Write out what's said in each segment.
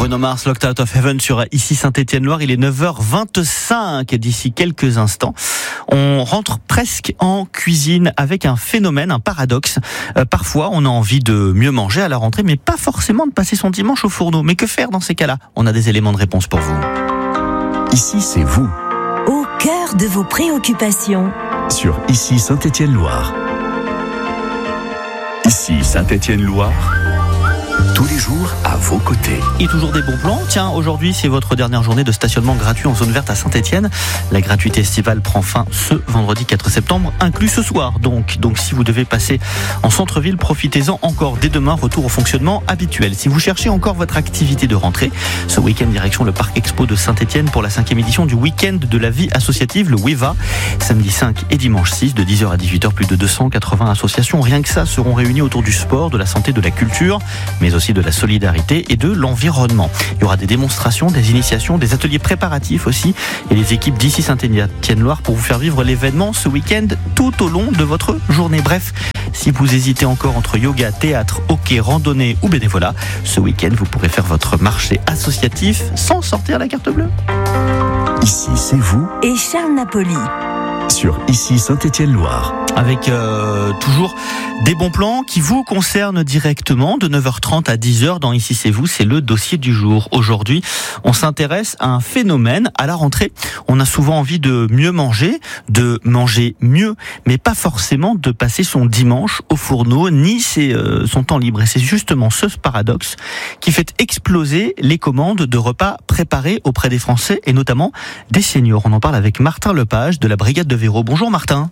Bruno Mars, Locked Out of Heaven sur Ici Saint-Étienne-Loire. Il est 9h25 et d'ici quelques instants, on rentre presque en cuisine avec un phénomène, un paradoxe. Parfois, on a envie de mieux manger à la rentrée, mais pas forcément de passer son dimanche au fourneau. Mais que faire dans ces cas-là ? On a des éléments de réponse pour vous. Ici, c'est vous. Au cœur de vos préoccupations. Sur Ici Saint-Étienne-Loire. Ici Saint-Étienne-Loire. Tous les jours à vos côtés. Et toujours des bons plans. Tiens, aujourd'hui, c'est votre dernière journée de stationnement gratuit en zone verte à Saint-Étienne. La gratuité estivale prend fin ce vendredi 4 septembre, inclus ce soir. Donc si vous devez passer en centre-ville, profitez-en encore dès demain. Retour au fonctionnement habituel. Si vous cherchez encore votre activité de rentrée, ce week-end, direction le Parc Expo de Saint-Étienne pour la 5e édition du week-end de la vie associative, le WEVA. Samedi 5 et dimanche 6, de 10h à 18h, plus de 280 associations, rien que ça, seront réunies autour du sport, de la santé, de la culture, mais aussi de la solidarité et de l'environnement. Il y aura des démonstrations, des initiations, des ateliers préparatifs aussi, et les équipes d'Ici Saint-Étienne-Loire pour vous faire vivre l'événement ce week-end tout au long de votre journée. Bref, si vous hésitez encore entre yoga, théâtre, hockey, randonnée ou bénévolat, ce week-end vous pourrez faire votre marché associatif sans sortir la carte bleue. Ici, c'est vous. Et Charles Napoli. Sur Ici Saint-Étienne-Loire. Avec toujours des bons plans qui vous concernent directement de 9h30 à 10h dans Ici c'est vous, c'est le dossier du jour. Aujourd'hui, on s'intéresse à un phénomène. À la rentrée, on a souvent envie de mieux manger, de manger mieux, mais pas forcément de passer son dimanche au fourneau, ni son temps libre. Et c'est justement ce paradoxe qui fait exploser les commandes de repas préparés auprès des Français et notamment des seniors. On en parle avec Martin Lepage de la Brigade de Véro. Bonjour Martin.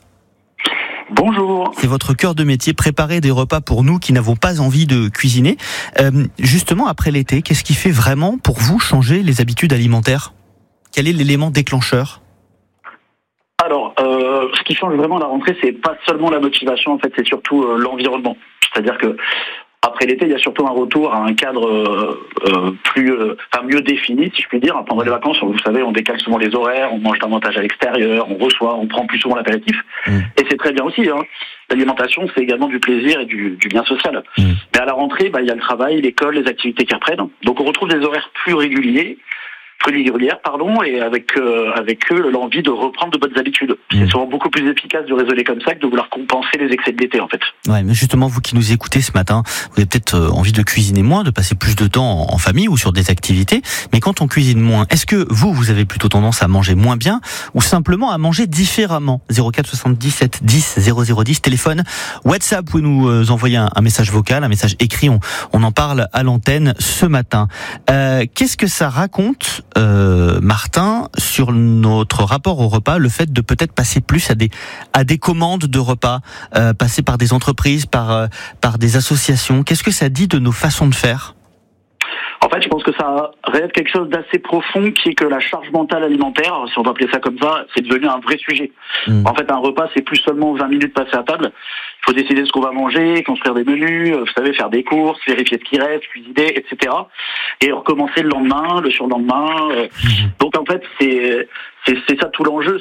Bonjour. C'est votre cœur de métier, préparer des repas pour nous qui n'avons pas envie de cuisiner. Justement, après l'été, qu'est-ce qui fait vraiment pour vous changer les habitudes alimentaires ? Quel est l'élément déclencheur ? Alors, ce qui change vraiment à la rentrée, c'est pas seulement la motivation, en fait, c'est surtout l'environnement. C'est-à-dire que après l'été, il y a surtout un retour à un cadre mieux défini, si je puis dire. Pendant les vacances, vous savez, on décale souvent les horaires, on mange davantage à l'extérieur, on reçoit, on prend plus souvent l'apéritif. Et c'est très bien aussi. L'alimentation, c'est également du plaisir et du bien social. Mais à la rentrée, il y a le travail, l'école, les activités qui reprennent. Donc on retrouve des horaires plus régulières, et avec eux l'envie de reprendre de bonnes habitudes. C'est souvent beaucoup plus efficace de raisonner comme ça que de vouloir compenser les excès de l'été, en fait. Ouais, mais justement, vous qui nous écoutez ce matin, vous avez peut-être envie de cuisiner moins, de passer plus de temps en famille ou sur des activités. Mais quand on cuisine moins, est-ce que vous avez plutôt tendance à manger moins bien ou simplement à manger différemment ? 04 77 10 0010, téléphone, WhatsApp, vous pouvez nous envoyer un message vocal, un message écrit. On en parle à l'antenne ce matin. Qu'est-ce que ça raconte Martin, sur notre rapport au repas, le fait de peut-être passer plus à des commandes de repas, passer par des entreprises, par des associations. Qu'est-ce que ça dit de nos façons de faire ? En fait, je pense que ça révèle quelque chose d'assez profond, qui est que la charge mentale alimentaire, si on peut appeler ça comme ça, c'est devenu un vrai sujet. En fait, un repas, c'est plus seulement 20 minutes passées à table. Il faut décider de ce qu'on va manger, construire des menus, vous savez, faire des courses, vérifier ce qui reste, cuisiner, etc. Et recommencer le lendemain, le surlendemain. Donc en fait, c'est ça tout l'enjeu.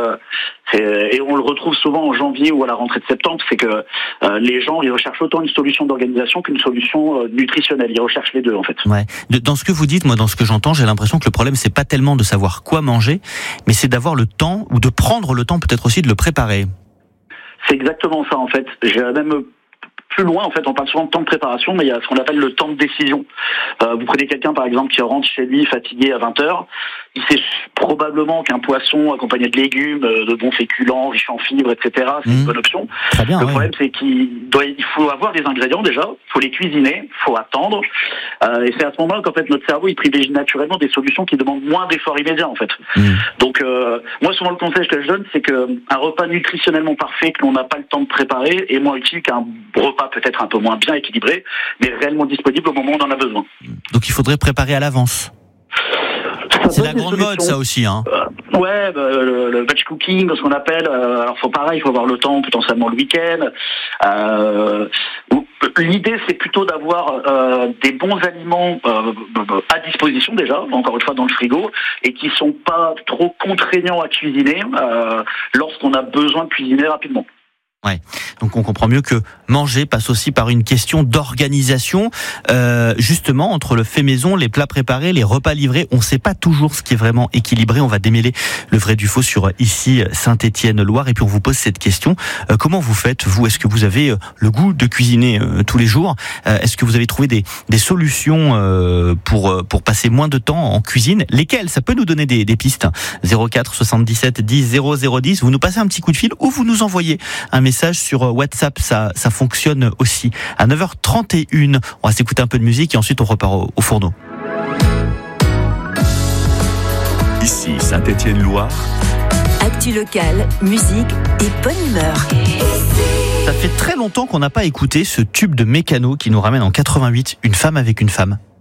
Et on le retrouve souvent en janvier ou à la rentrée de septembre, c'est que les gens, ils recherchent autant une solution d'organisation qu'une solution nutritionnelle. Ils recherchent les deux, en fait. Ouais. Dans ce que vous dites, moi, dans ce que j'entends, j'ai l'impression que le problème, c'est pas tellement de savoir quoi manger, mais c'est d'avoir le temps, ou de prendre le temps peut-être aussi de le préparer. C'est exactement ça, en fait. J'ai même plus loin, en fait, on parle souvent de temps de préparation, mais il y a ce qu'on appelle le temps de décision. Vous prenez quelqu'un, par exemple, qui rentre chez lui fatigué à 20h, il sait probablement qu'un poisson accompagné de légumes, de bons féculents, riches en fibres, etc., c'est une bonne option. Très bien, le problème, c'est qu'il faut avoir des ingrédients déjà, il faut les cuisiner, il faut attendre, et c'est à ce moment-là qu'en fait notre cerveau il privilégie naturellement des solutions qui demandent moins d'efforts immédiats, en fait. Donc moi souvent le conseil que je donne, c'est qu'un repas nutritionnellement parfait que l'on n'a pas le temps de préparer est moins utile qu'un repas peut-être un peu moins bien équilibré, mais réellement disponible au moment où on en a besoin. Donc il faudrait préparer à l'avance. C'est la grande mode, ça aussi, hein. Le batch cooking, ce qu'on appelle. Alors, il faut avoir le temps, potentiellement le week-end. L'idée, c'est plutôt d'avoir des bons aliments à disposition déjà, encore une fois dans le frigo, et qui sont pas trop contraignants à cuisiner lorsqu'on a besoin de cuisiner rapidement. Ouais. Donc on comprend mieux que manger passe aussi par une question d'organisation. Justement, entre le fait maison, les plats préparés, les repas livrés, on ne sait pas toujours ce qui est vraiment équilibré. On va démêler le vrai du faux sur ici Saint-Étienne-Loire. Et puis on vous pose cette question. Comment vous faites, vous? Est-ce que vous avez le goût de cuisiner tous les jours? Est-ce que vous avez trouvé des solutions pour passer moins de temps en cuisine? Lesquelles? Ça peut nous donner des pistes. 04 77 10 00 10. Vous nous passez un petit coup de fil ou vous nous envoyez un message sur WhatsApp, ça fonctionne aussi. À 9h31, on va s'écouter un peu de musique et ensuite on repart au fourneau. Ici Saint-Étienne-Loire. Actu locale, musique et bonne humeur. Ça fait très longtemps qu'on n'a pas écouté ce tube de Mécano qui nous ramène en 88, Une femme avec une femme.